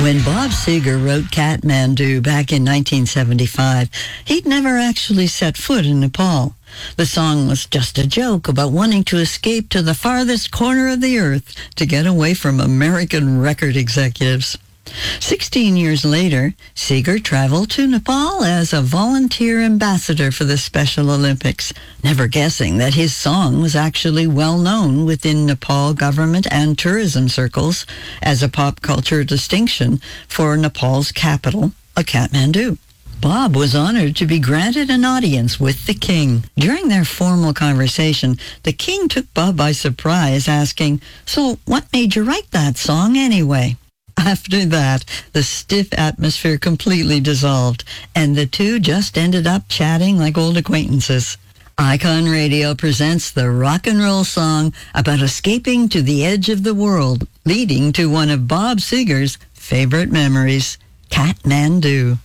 When Bob Seger wrote Kathmandu back in 1975, he'd never actually set foot in Nepal. The song was just a joke about wanting to escape to the farthest corner of the earth to get away from American record executives. 16 years later, Seger traveled to Nepal as a volunteer ambassador for the Special Olympics, never guessing that his song was actually well known within Nepal government and tourism circles as a pop culture distinction for Nepal's capital, Kathmandu. Bob was honored to be granted an audience with the king. During their formal conversation, the king took Bob by surprise, asking, "So what made you write that song anyway?" After that, the stiff atmosphere completely dissolved, and the two just ended up chatting like old acquaintances. Icon Radio presents the rock and roll song about escaping to the edge of the world, leading to one of Bob Seger's favorite memories, Kathmandu.